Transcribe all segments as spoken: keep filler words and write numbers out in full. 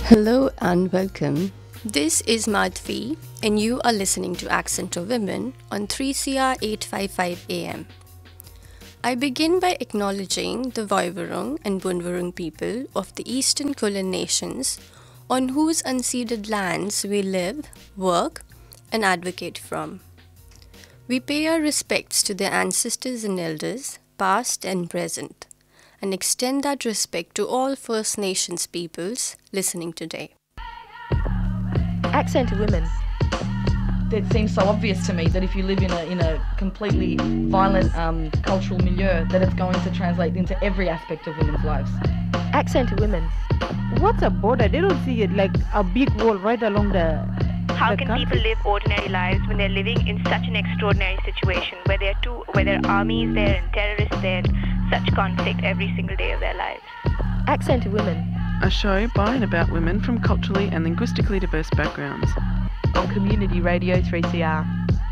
Hello and welcome. This is Madhvi, and you are listening to Accent of Women on three C R eight fifty-five A M. I begin by acknowledging the Voivorung and Bunvurung people of the Eastern Kulin nations on whose unceded lands we live, work, and advocate from. We pay our respects to their ancestors and elders, past and present, and extend that respect to all First Nations peoples listening today. Accent of Women. It seems so obvious to me that if you live in a in a completely violent um, cultural milieu, that it's going to translate into every aspect of women's lives. Accent of Women. What's a border? They don't see it like a big wall right along the. How the can country. people live ordinary lives when they're living in such an extraordinary situation where there are two, where there are armies there and terrorists there, such conflict every single day of their lives? Accent of Women. A show by and about women from culturally and linguistically diverse backgrounds. On Community Radio three C R.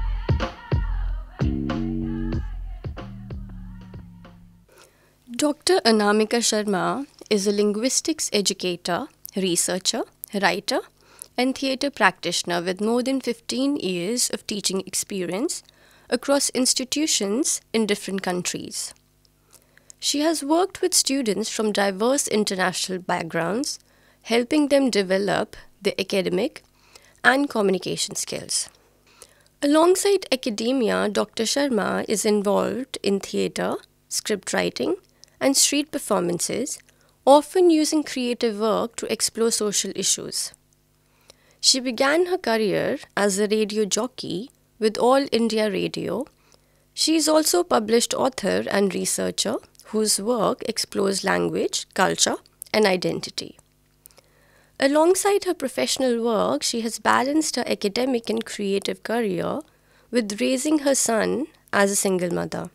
Doctor Anamika Sharma is a linguistics educator, researcher, writer, and theatre practitioner with more than fifteen years of teaching experience across institutions in different countries. She has worked with students from diverse international backgrounds, helping them develop their academic and communication skills. Alongside academia, Doctor Sharma is involved in theatre, script writing, and street performances, often using creative work to explore social issues. She began her career as a radio jockey with All India Radio. She is also a published author and researcher whose work explores language, culture, and identity. Alongside her professional work, she has balanced her academic and creative career with raising her son as a single mother.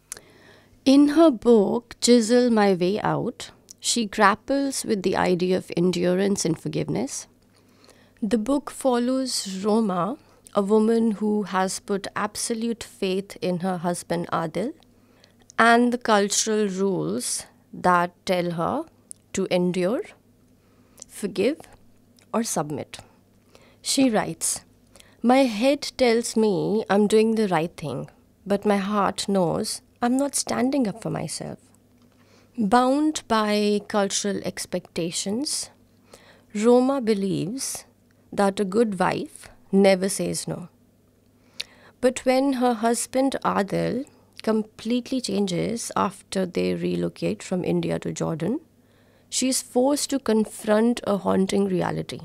In her book, Chisel My Way Out, she grapples with the idea of endurance and forgiveness. The book follows Roma, a woman who has put absolute faith in her husband Adil and the cultural rules that tell her to endure, forgive, or submit. She writes, "My head tells me I'm doing the right thing, but my heart knows I'm not standing up for myself." Bound by cultural expectations, Roma believes that a good wife never says no. But when her husband Adil completely changes after they relocate from India to Jordan, she is forced to confront a haunting reality.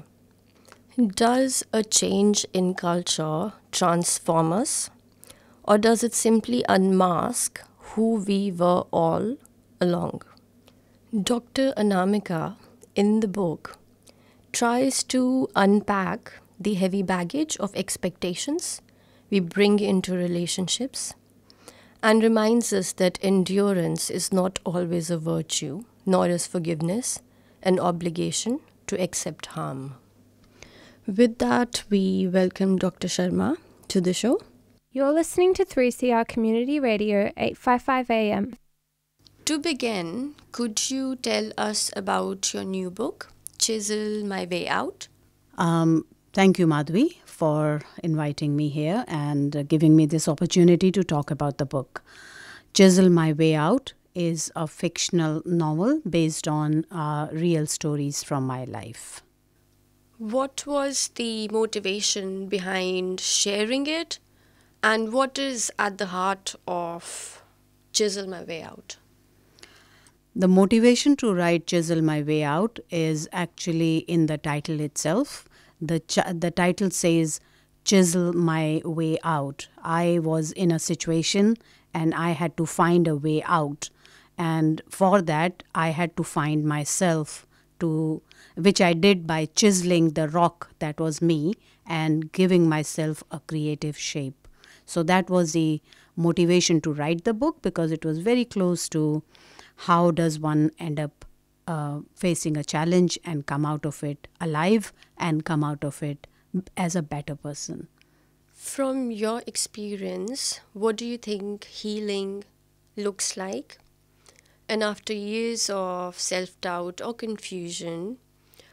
Does a change in culture transform us, or does it simply unmask who we were all along? Doctor Anamika, in the book, tries to unpack the heavy baggage of expectations we bring into relationships and reminds us that endurance is not always a virtue, nor is forgiveness an obligation to accept harm. With that, we welcome Doctor Sharma to the show. You're listening to three C R Community Radio eight fifty-five A M. To begin, could you tell us about your new book, Chisel My Way Out? Um, thank you, Madhvi, for inviting me here and uh, giving me this opportunity to talk about the book. Chisel My Way Out is a fictional novel based on uh, real stories from my life. What was the motivation behind sharing it, and what is at the heart of Chisel My Way Out? The motivation to write Chisel My Way Out is actually in the title itself. The, ch- the title says, Chisel My Way Out. I was in a situation and I had to find a way out. And for that, I had to find myself, to which I did by chiseling the rock that was me and giving myself a creative shape. So that was the motivation to write the book, because it was very close to how does one end up uh, facing a challenge and come out of it alive and come out of it as a better person. From your experience, what do you think healing looks like? And after years of self-doubt or confusion,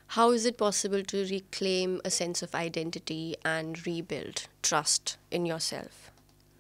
How is it possible to reclaim a sense of identity and rebuild trust in yourself?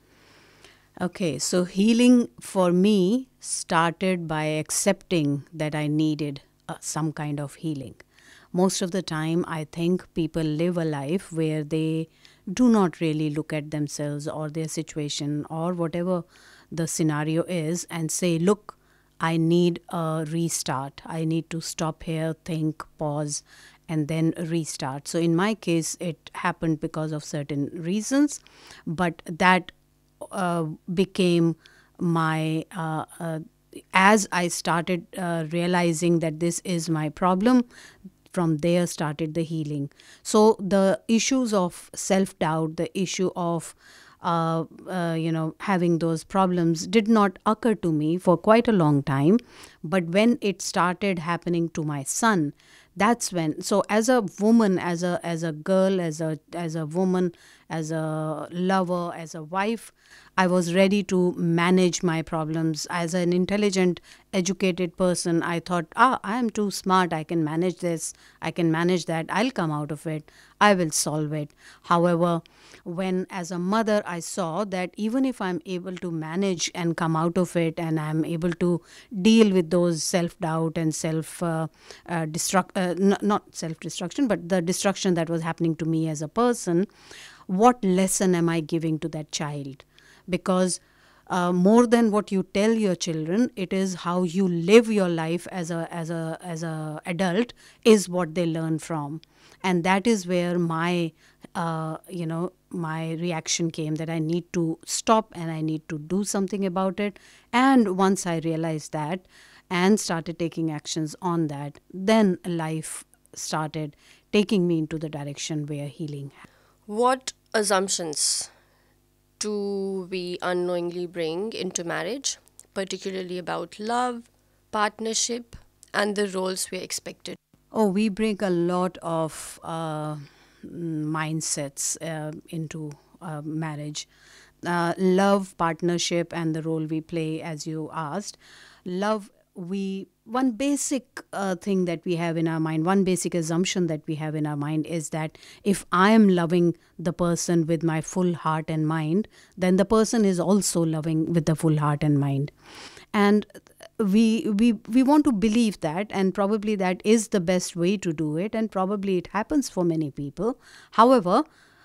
Okay, so healing for me started by accepting that I needed uh, some kind of healing. Most of the time, I think people live a life where they do not really look at themselves or their situation or whatever the scenario is and say, look, I need a restart. I need to stop here, think, pause, and then restart. So in my case, it happened because of certain reasons, but that uh, became my, uh, uh, as I started uh, realizing that this is my problem, from there started the healing. So the issues of self-doubt, the issue of uh, uh, you know, having those problems did not occur to me for quite a long time. But when it started happening to my son, that's when, so as a woman, as a as a girl, as a as a woman, as a lover, as a wife, I was ready to manage my problems. As an intelligent, educated person, I thought, ah, I am too smart. I can manage this. I can manage that. I'll come out of it. I will solve it. However, when as a mother, I saw that even if I'm able to manage and come out of it, and I'm able to deal with those self-doubt and self uh, uh, destruct, uh, n- not self-destruction, but the destruction that was happening to me as a person, what lesson am I giving to that child? Because uh, more than what you tell your children, it is how you live your life as a as a as a adult is what they learn from, and that is where my uh, you know my reaction came, that I need to stop and I need to do something about it. And once I realized that and started taking actions on that, then life started taking me into the direction where healing happened. What assumptions do we unknowingly bring into marriage, particularly about love, partnership, and the roles we're expected? Oh, we bring a lot of uh, mindsets uh, into uh, marriage. Uh, love, partnership, and the role we play, as you asked. Love, we one basic uh, thing that we have in our mind, one basic assumption that we have in our mind is that if I am loving the person with my full heart and mind, then the person is also loving with the full heart and mind. And we we we want to believe that, and probably that is the best way to do it, and probably it happens for many people. However,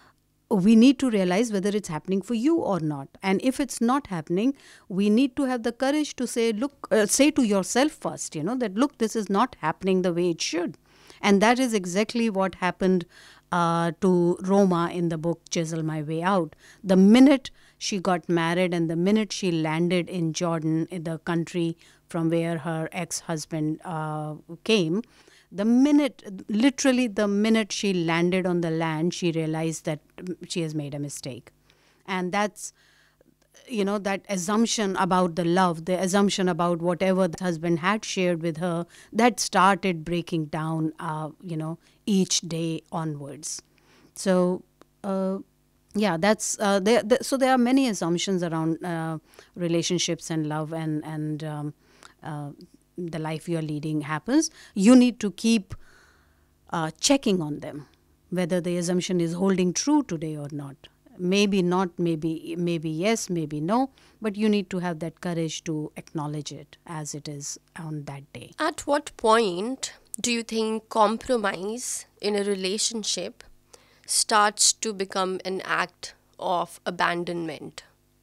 we need to realize whether it's happening for you or not. And if it's not happening, we need to have the courage to say, look, uh, say to yourself first, you know, that, look, this is not happening the way it should. And that is exactly what happened uh, to Roma in the book Chisel My Way Out. The minute she got married and the minute she landed in Jordan, in the country from where her ex-husband uh, came, the minute, literally the minute she landed on the land, she realized that she has made a mistake. And that's, you know, that assumption about the love, the assumption about whatever the husband had shared with her, that started breaking down, uh, you know, each day onwards. So, uh, yeah, that's, uh, there, there, so there are many assumptions around uh, relationships and love and, and um, uh, the life you're leading happens. You need to keep uh, checking on them, whether the assumption is holding true today or not. Maybe not, maybe maybe yes, maybe no, but you need to have that courage to acknowledge it as it is on that day. At what point do you think compromise in a relationship starts to become an act of abandonment?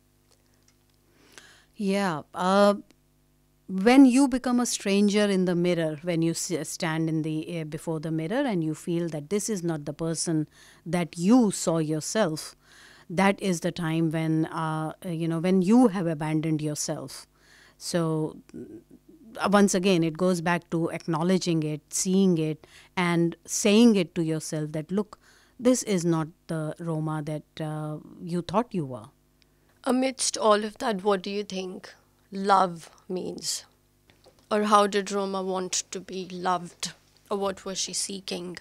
Yeah, uh, when you become a stranger in the mirror, when you stand in the uh, before the mirror and you feel that this is not the person that you saw yourself, that is the time when uh, you know when you have abandoned yourself. So uh, once again, it goes back to acknowledging it, seeing it, and saying it to yourself that, look, this is not the Roma that uh, you thought you were. Amidst all of that, what do you think love means? Or how did Roma want to be loved? Or what was she seeking?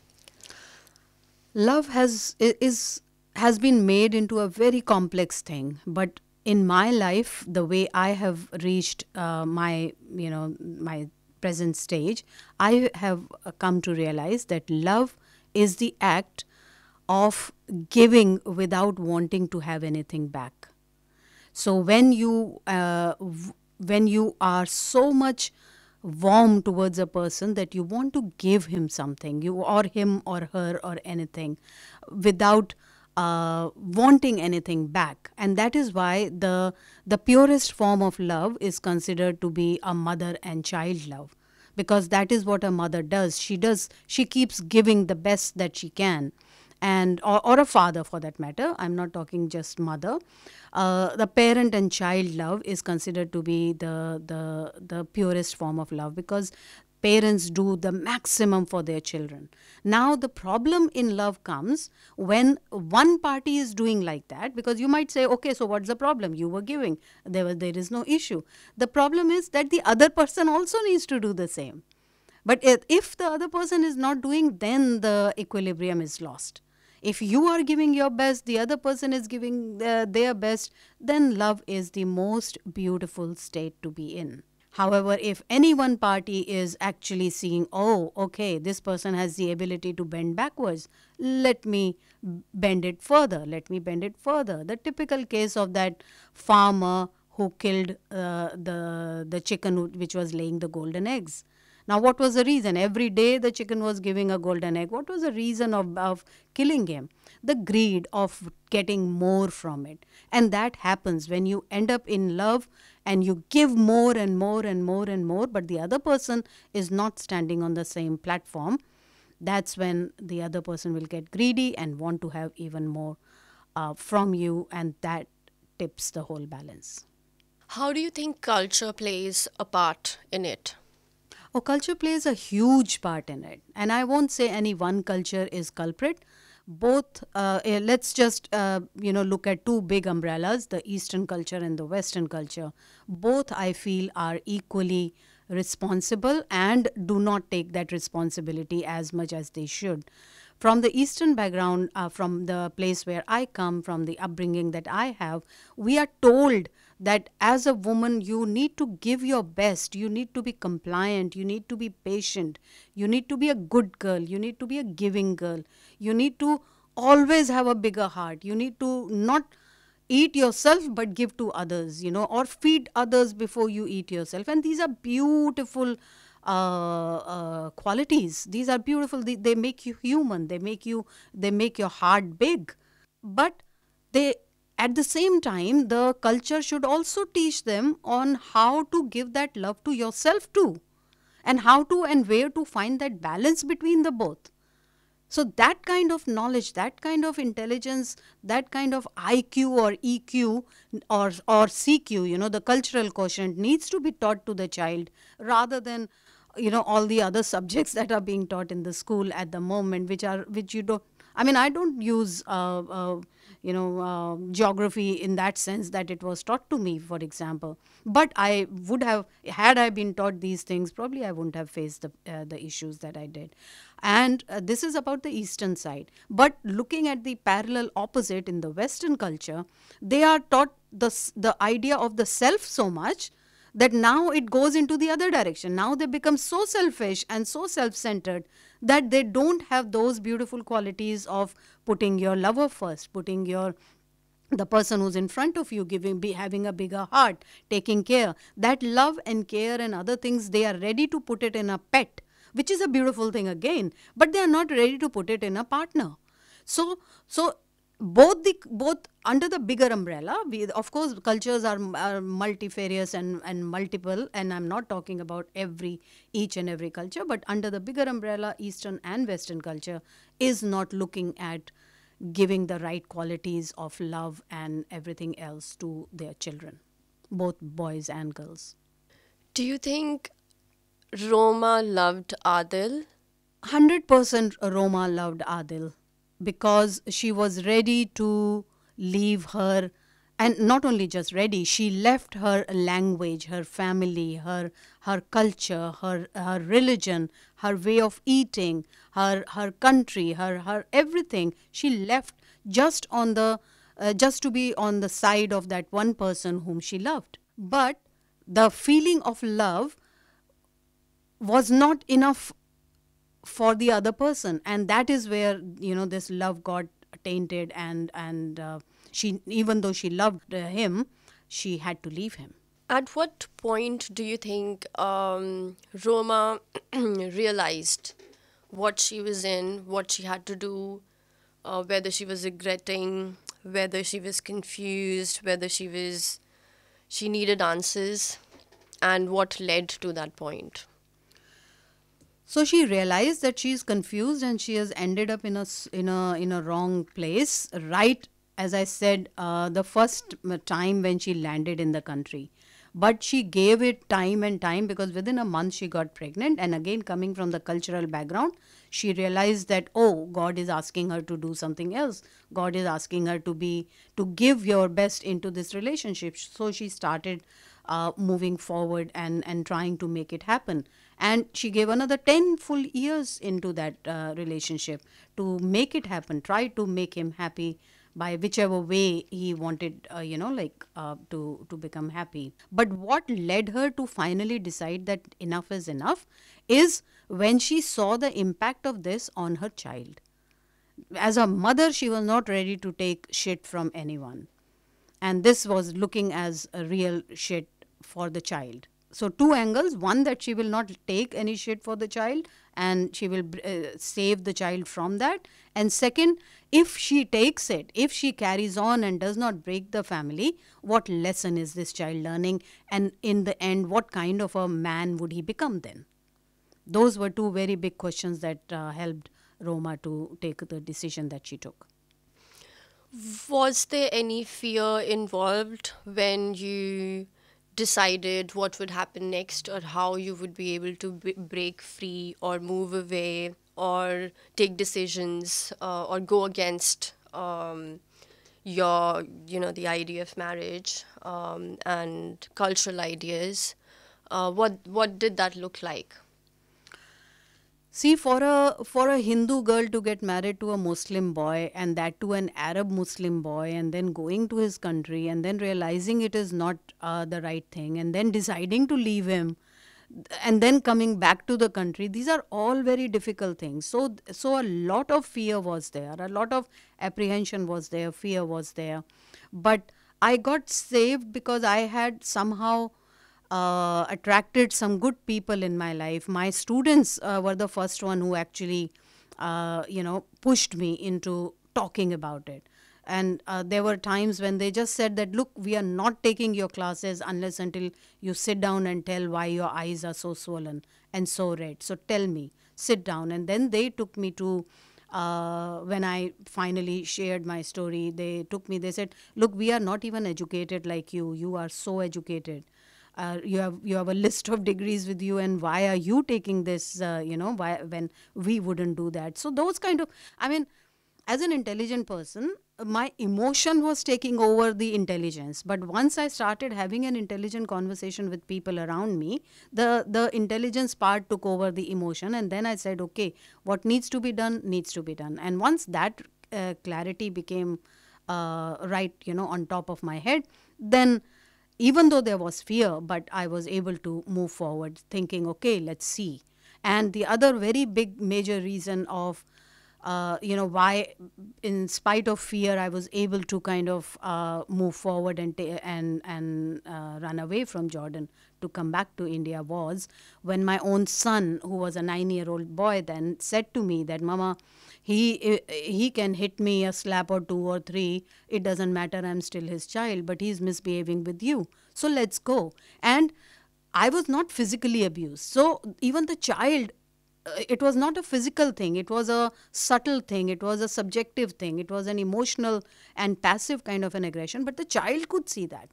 Love has is has been made into a very complex thing. But in my life, the way I have reached uh, my, you know, my present stage, I have uh, come to realize that love is the act of giving without wanting to have anything back. So when you uh, w- when you are so much warm towards a person that you want to give him something, you or him or her or anything, without uh, wanting anything back, and that is why the the purest form of love is considered to be a mother and child love, because that is what a mother does. She does she keeps giving the best that she can, and or, or a father for that matter. I'm not talking just mother. Uh, the parent and child love is considered to be the the the purest form of love, because parents do the maximum for their children. Now the problem in love comes when one party is doing like that, because you might say, okay, so what's the problem? You were giving, there was there is no issue. The problem is that the other person also needs to do the same. But if if the other person is not doing, then the equilibrium is lost. If you are giving your best, the other person is giving uh, their best, then love is the most beautiful state to be in. However, if any one party is actually seeing, oh, okay, this person has the ability to bend backwards, let me bend it further, let me bend it further. The typical case of that farmer who killed uh, the, the chicken who- which was laying the golden eggs. Now, what was the reason? Every day the chicken was giving a golden egg. What was the reason of, of killing him? The greed of getting more from it. And that happens when you end up in love and you give more and more and more and more, but the other person is not standing on the same platform. That's when the other person will get greedy and want to have even more uh, from you, and that tips the whole balance. How do you think culture plays a part in it? Oh, culture plays a huge part in it. And I won't say any one culture is culprit. Both, uh, eh, let's just, uh, you know, look at two big umbrellas, the Eastern culture and the Western culture. Both, I feel, are equally responsible and do not take that responsibility as much as they should. From the Eastern background, uh, from the place where I come, from the upbringing that I have, we are told that as a woman, you need to give your best, you need to be compliant, you need to be patient, you need to be a good girl, you need to be a giving girl, you need to always have a bigger heart, you need to not eat yourself but give to others, you know, or feed others before you eat yourself. And these are beautiful uh, uh, qualities. These are beautiful. They, they make you human. They make you, they make your heart big. But they, at the same time, the culture should also teach them on how to give that love to yourself too, and how to and where to find that balance between the both. So that kind of knowledge, that kind of intelligence, that kind of I Q or E Q or or C Q, you know, the cultural quotient needs to be taught to the child, rather than, you know, all the other subjects that are being taught in the school at the moment, which are which you don't. I mean, I don't use, uh, uh, you know, uh, geography in that sense that it was taught to me, for example. But I would have, had I been taught these things, probably I wouldn't have faced the uh, the issues that I did. And uh, this is about the Eastern side. But looking at the parallel opposite in the Western culture, they are taught the s- the idea of the self so much that now it goes into the other direction. Now they become so selfish and so self-centered that they don't have those beautiful qualities of putting your lover first, putting your the person who's in front of you, giving be having a bigger heart, taking care. That love and care and other things, they are ready to put it in a pet, which is a beautiful thing again, but they are not ready to put it in a partner. So so both the both under the bigger umbrella, we, of course cultures are, are multifarious and, and multiple, and I'm not talking about every each and every culture, but under the bigger umbrella, Eastern and Western culture is not looking at giving the right qualities of love and everything else to their children, both boys and girls. Do you think Roma loved Adil? one hundred percent Roma loved Adil, because she was ready to leave her, and not only just ready, she left her language, her family, her her culture, her her religion, her way of eating, her her country, her her everything. She left just on the uh, just to be on the side of that one person whom she loved. But the feeling of love was not enough for the other person, and that is where, you know, this love got tainted, and and uh, she, even though she loved uh, him, she had to leave him. At what point do you think um, Roma realized what she was in, what she had to do, uh, whether she was regretting, whether she was confused, whether she was she needed answers, and what led to that point? So she realized that she is confused and she has ended up in a s- in a in a wrong place. Right, as I said, uh, the first m- time when she landed in the country, but she gave it time and time, because within a month she got pregnant. And again, coming from the cultural background, she realized that, oh, God is asking her to do something else. God is asking her to be to give your best into this relationship. So she started uh, moving forward and and trying to make it happen. And she gave another ten full years into that uh, relationship to make it happen, try to make him happy by whichever way he wanted, uh, you know, like uh, to, to become happy. But what led her to finally decide that enough is enough is when she saw the impact of this on her child. As a mother, she was not ready to take shit from anyone. And this was looking as a real shit for the child. So two angles: one, that she will not take any shit for the child and she will uh, save the child from that, and second, if she takes it, if she carries on and does not break the family, what lesson is this child learning, and in the end, what kind of a man would he become then? Those were two very big questions that uh, helped Roma to take the decision that she took. Was there any fear involved when you decided what would happen next, or how you would be able to b- break free or move away or take decisions, uh, or go against um, your, you know, the idea of marriage um, and cultural ideas? Uh, what what did that look like? See, for a for a Hindu girl to get married to a Muslim boy, and that to an Arab Muslim boy, and then going to his country and then realizing it is not uh, the right thing, and then deciding to leave him, and then coming back to the country, these are all very difficult things. So so a lot of fear was there, a lot of apprehension was there, fear was there. But I got saved because I had somehow uh, attracted some good people in my life. My students uh, were the first one who actually, uh, you know, pushed me into talking about it. And uh, there were times when they just said that, look, we are not taking your classes unless until you sit down and tell why your eyes are so swollen and so red. So tell me, sit down. And then they took me to, uh, when I finally shared my story, they took me, they said, look, we are not even educated like you. You are so educated. Uh, you have you have a list of degrees with you, and why are you taking this, uh, you know, why, when we wouldn't do that? So those kind of, I mean, as an intelligent person, my emotion was taking over the intelligence. But once I started having an intelligent conversation with people around me, the, the intelligence part took over the emotion. And then I said, okay, what needs to be done, needs to be done. And once that uh, clarity became uh, right, you know, on top of my head, then even though there was fear, but I was able to move forward thinking, okay, let's see. And the other very big major reason of, uh, you know, why in spite of fear, I was able to kind of uh, move forward and ta- and, and uh, run away from Jordan to come back to India was when my own son, who was a nine-year-old boy then, said to me that, Mama, he he can hit me a slap or two or three. It doesn't matter. I'm still his child, but he's misbehaving with you. So let's go. And I was not physically abused. So even the child, uh, it was not a physical thing. It was a subtle thing. It was a subjective thing. It was an emotional and passive kind of an aggression. But the child could see that.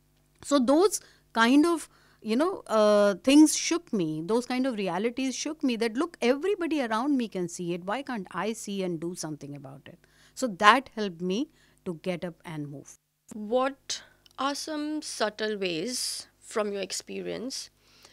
So those kind of, you know, uh, things shook me. Those kind of realities shook me that, look, everybody around me can see it. Why can't I see and do something about it? So that helped me to get up and move. What are some subtle ways from your experience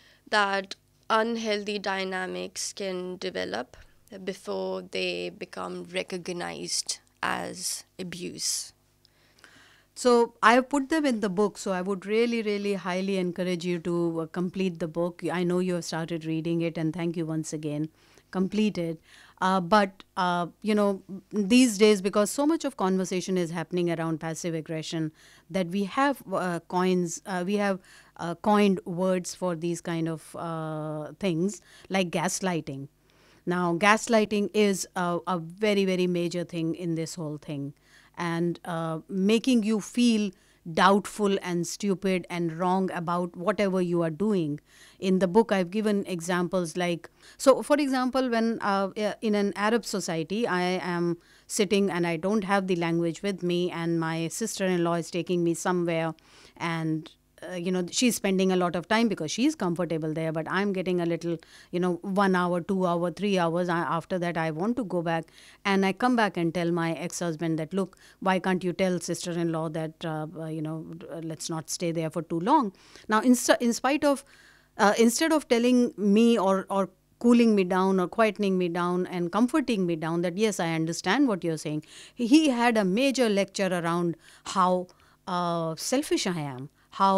that unhealthy dynamics can develop before they become recognized as abuse? So I have put them in the book. So I would really, really highly encourage you to uh, complete the book. I know you have started reading it, and thank you once again. Complete it. Uh, but, uh, you know, these days, because so much of conversation is happening around passive aggression, that we have uh, coins, uh, we have uh, coined words for these kind of uh, things like gaslighting. Now, gaslighting is a, a very, very major thing in this whole thing, and uh, making you feel doubtful and stupid and wrong about whatever you are doing. In the book, I've given examples like, so for example, when uh, in an Arab society, I am sitting and I don't have the language with me, and my sister-in-law is taking me somewhere, and Uh, you know, she's spending a lot of time because she's comfortable there, but I'm getting a little, you know, one hour, two hour, three hours. I, after that, I want to go back. And I come back and tell my ex-husband that, look, why can't you tell sister-in-law that, uh, uh, you know, uh, let's not stay there for too long. Now, in, in spite of, uh, instead of telling me or, or cooling me down or quietening me down and comforting me down that, yes, I understand what you're saying, he had a major lecture around how uh, selfish I am, how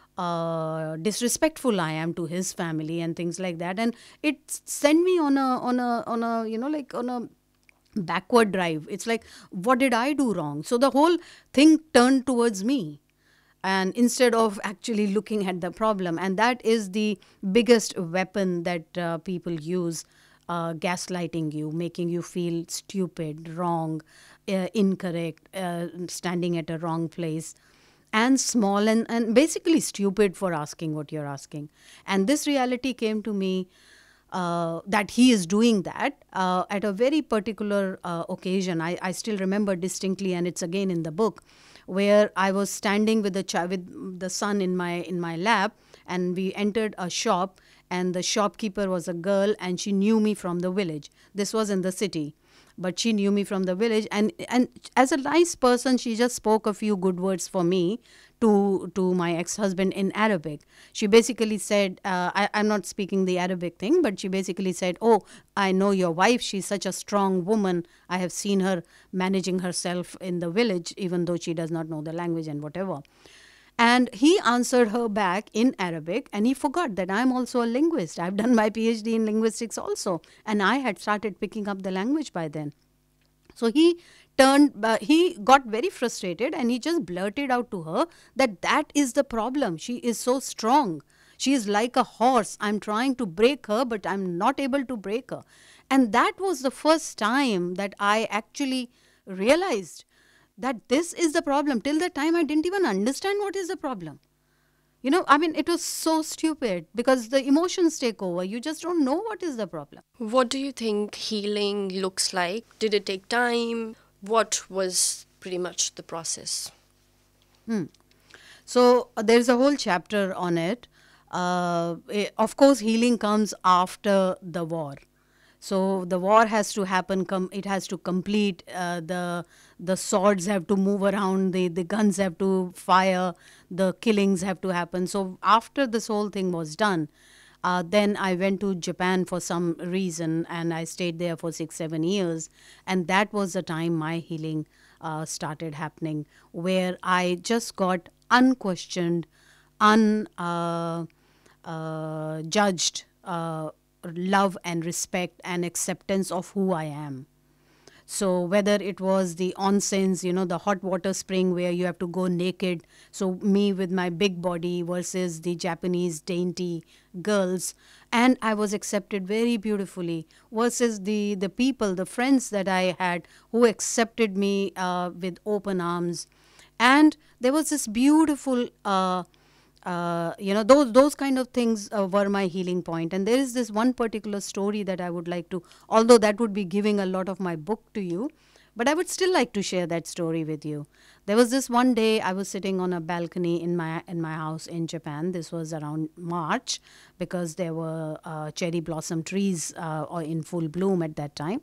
uh, disrespectful I am to his family and things like that, and it sent me on a on a on a you know like on a backward drive. It's like, what did I do wrong? So the whole thing turned towards me, and instead of actually looking at the problem, and that is the biggest weapon that uh, people use. Uh, gaslighting you, making you feel stupid, wrong, uh, incorrect, uh, standing at a wrong place, and small and, and basically stupid for asking what you're asking. And this reality came to me uh, that he is doing that uh, at a very particular uh, occasion. I, I still remember distinctly, and it's again in the book, where I was standing with the ch- with the son in my in my lap, and we entered a shop, and the shopkeeper was a girl, and she knew me from the village. This was in the city, but she knew me from the village, and and as a nice person, she just spoke a few good words for me to to my ex-husband in Arabic. She basically said, uh, I, I'm not speaking the Arabic thing, but she basically said, oh, I know your wife, she's such a strong woman. I have seen her managing herself in the village, even though she does not know the language and whatever. And he answered her back in Arabic, and he forgot that I'm also a linguist. I've done my PhD in linguistics also, and I had started picking up the language by then. So he turned, uh, he got very frustrated, and he just blurted out to her that that is the problem. She is so strong. She is like a horse. I'm trying to break her, but I'm not able to break her. And that was the first time that I actually realized that this is the problem. Till that time, I didn't even understand what is the problem. You know, I mean, it was so stupid because the emotions take over. You just don't know what is the problem. What do you think healing looks like? Did it take time? What was pretty much the process? Hmm. So uh, there's a whole chapter on it. Uh, it. Of course, healing comes after the war. So the war has to happen, com- it has to complete, uh, the the swords have to move around, the, the guns have to fire, the killings have to happen. So after this whole thing was done, uh, then I went to Japan for some reason, and I stayed there for six, seven years. And that was the time my healing uh, started happening, where I just got unquestioned, unjudged, uh, uh, judged, uh, love and respect and acceptance of who I am. So whether it was the onsens, you know, the hot water spring where you have to go naked. So me with my big body versus the Japanese dainty girls. And I was accepted very beautifully versus the, the people, the friends that I had who accepted me uh, with open arms. And there was this beautiful uh, Uh, you know, those those kind of things uh, were my healing point. And there is this one particular story that I would like to, although that would be giving a lot of my book to you, but I would still like to share that story with you. There was this one day I was sitting on a balcony in my in my house in Japan. This was around March because there were uh, cherry blossom trees uh, in full bloom at that time.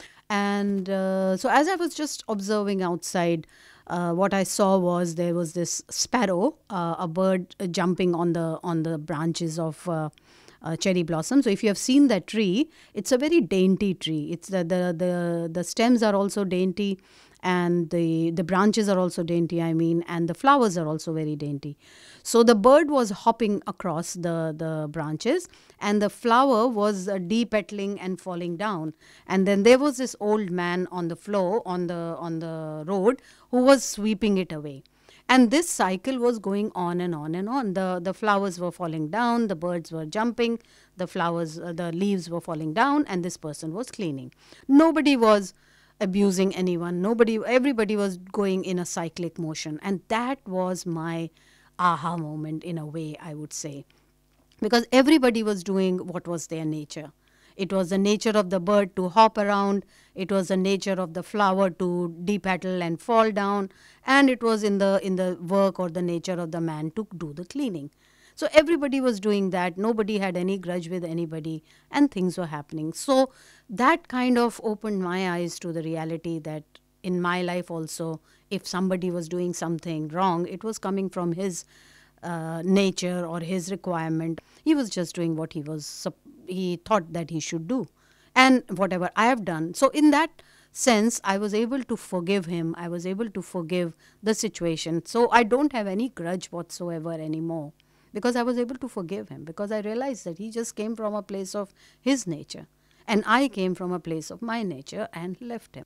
And uh, so as I was just observing outside, Uh, what I saw was there was this sparrow, uh, a bird uh, jumping on the on the branches of uh, uh, cherry blossom. So if you have seen that tree, it's a very dainty tree. It's the the the, the stems are also dainty, and the, the branches are also dainty, I mean, and the flowers are also very dainty. So the bird was hopping across the, the branches, and the flower was uh, depetaling and falling down. And then there was this old man on the floor, on the, on the road, who was sweeping it away. And this cycle was going on and on and on. The, the flowers were falling down, the birds were jumping, the flowers, uh, the leaves were falling down, and this person was cleaning. Nobody was abusing anyone. Nobody, everybody was going in a cyclic motion. And that was my aha moment in a way, I would say. Because everybody was doing what was their nature. It was the nature of the bird to hop around. It was the nature of the flower to depetal and fall down. And it was in the, in the work or the nature of the man to do the cleaning. So everybody was doing that. Nobody had any grudge with anybody, and things were happening. So that kind of opened my eyes to the reality that in my life also, if somebody was doing something wrong, it was coming from his uh, nature or his requirement. He was just doing what he was, he thought that he should do, and whatever I have done. So in that sense, I was able to forgive him. I was able to forgive the situation. So I don't have any grudge whatsoever anymore, because I was able to forgive him, because I realized that he just came from a place of his nature, and I came from a place of my nature and left him.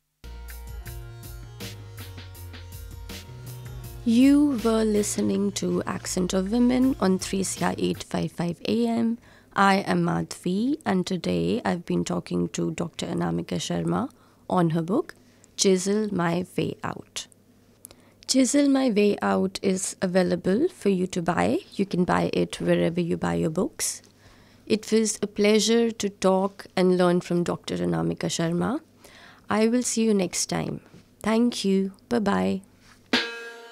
You were listening to Accent of Women on three C R eight fifty-five A M. I am Madhvi, and today I've been talking to Doctor Anamika Sharma on her book, Chisel My Way Out. Chisel My Way Out is available for you to buy. You can buy it wherever you buy your books. It was a pleasure to talk and learn from Doctor Anamika Sharma. I will see you next time. Thank you. Bye-bye.